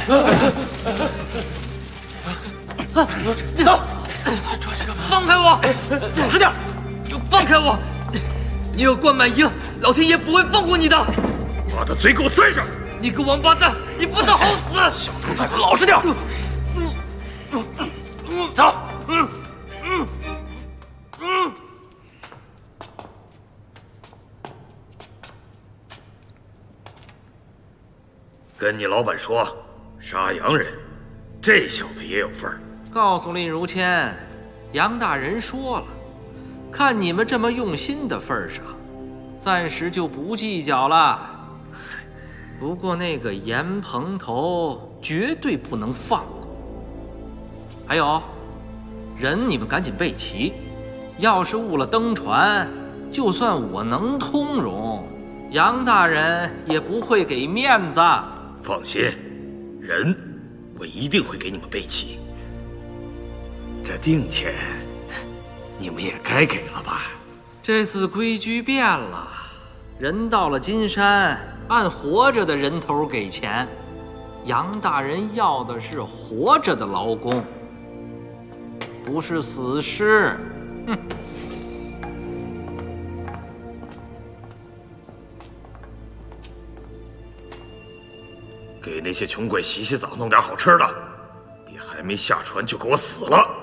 你走，放开我！老实点，放开我！你有冠满营，老天爷不会放过你的。 我的嘴给我塞上！ 你个王八蛋，你不得好死！ 小兔崽子，老实点！走。跟你老板说，杀洋人，这小子也有份儿。 告诉令如谦，杨大人说了，看你们这么用心的份上，暂时就不计较了。不过那个严蓬头绝对不能放过。还有，人你们赶紧备齐，要是误了登船，就算我能通融，杨大人也不会给面子。 放心，人我一定会给你们备齐。这定钱，你们也该给了吧？ 这次规矩变了，人到了金山，按活着的人头给钱。杨大人要的是活着的劳工，不是死尸。哼！ 给那些穷鬼洗洗澡，弄点好吃的，别还没下船就给我死了。